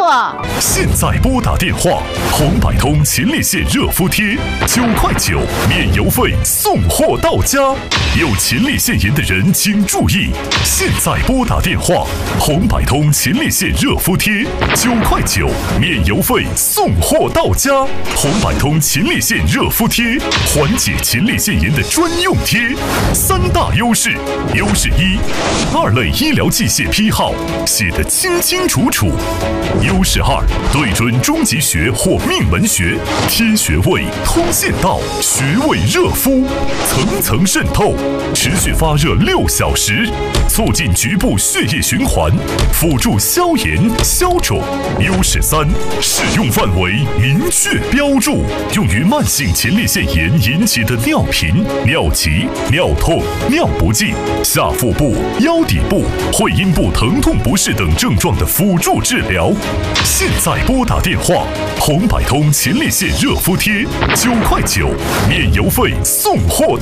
现在拨打电话，红百通秦力线热敷贴，9块9，免邮费送货到家。有秦力腺炎的人请注意，现在拨打电话，红百通秦力线热敷贴，9块9，免邮费送货到家。红百通秦力线热敷贴，缓解秦力腺炎的专用贴，3大优势。优势1，2类医疗器械批号写得清清楚楚。优势2，对准中极穴或命门穴，贴穴位，通线道，穴位热敷，层层渗透，持续发热6小时，促进局部血液循环，辅助消炎消肿。优势3，适用范围明确标注，用于慢性前列腺炎引起的尿频、尿急、尿痛、尿不尽、下腹部、腰底部、会阴部疼痛不适等症状的辅助治疗。现在拨打电话，红百通前列腺热敷贴，9块9，免邮费送货。